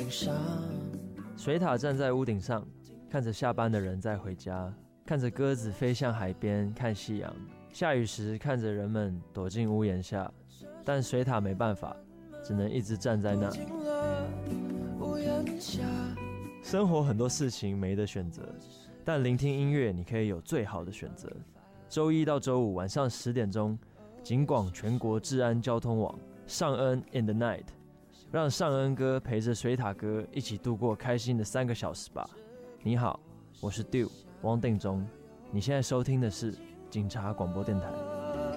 上。 水獭站在屋顶上，看着下班的人在回家，看着鸽子飞向海边看夕阳。下雨时看着人们躲进屋檐下，但水獭没办法，只能一直站在那。生活很多事情没得选择，但聆听音乐你可以有最好的选择。周一到周五晚上10点钟，警广全国治安交通网，尚恩 in the night， 让尚恩哥陪着水獭哥一起度过开心的3个小时吧。你好，我是 Dew 汪定中，你现在收听的是警察广播电台。